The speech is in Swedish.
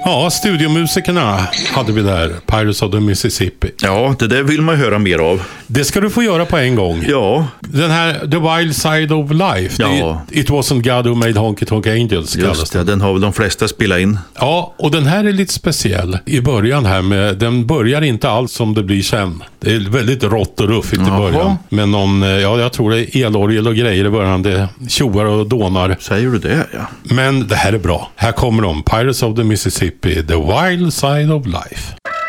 Ja, studiomusikerna hade vi där. Pirates of the Mississippi. Ja, det där vill man höra mer av. Det ska du få göra på en gång. Ja. Den här The Wild Side of Life. Ja. It wasn't God who made Honky Tonk Angels. Just det, den har väl de flesta spelat in. Ja, och den här är lite speciell i början här med, den börjar inte alls som det blir sen. Det är väldigt rått och ruffigt i början. Med någon, jag tror det är elorgel och grejer i början. Det tjoar och dånar. Säger du det, ja. Men det här är bra. Här kommer de, Pirates of the Mississippi, The Wild Side of Life.